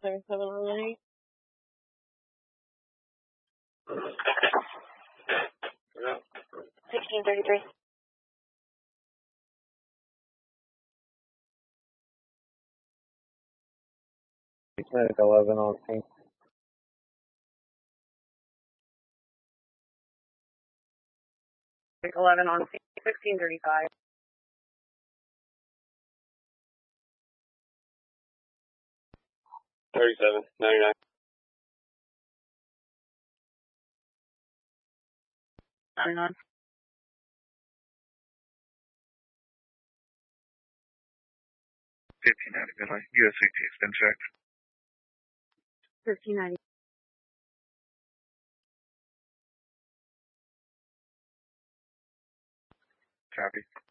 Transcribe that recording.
37 on 1633. 11 on pink. 11 on 1635. 37, 99. 99. 1590 Midline. USAT has been checked. 1590. Copy.